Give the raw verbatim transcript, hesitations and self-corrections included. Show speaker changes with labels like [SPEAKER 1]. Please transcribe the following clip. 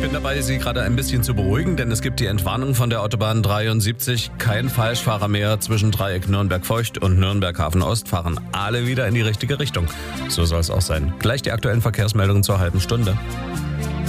[SPEAKER 1] bin dabei, Sie gerade ein bisschen zu beruhigen, denn es gibt die Entwarnung von der Autobahn dreiundsiebzig. Kein Falschfahrer mehr zwischen Dreieck Nürnberg-Feucht und Nürnberg-Hafen-Ost, fahren alle wieder in die richtige Richtung. So soll es auch sein. Gleich die aktuellen Verkehrsmeldungen zur halben Stunde.